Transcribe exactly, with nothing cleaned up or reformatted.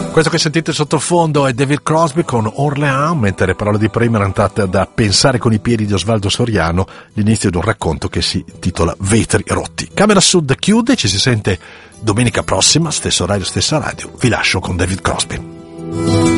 Questo che sentite sottofondo è David Crosby con Orléans, mentre le parole di prima erano tratte da Pensare con i piedi di Osvaldo Soriano, l'inizio di un racconto che si intitola Vetri rotti. Camera Sud chiude, ci si sente domenica prossima, stesso orario, stessa radio. Vi lascio con David Crosby.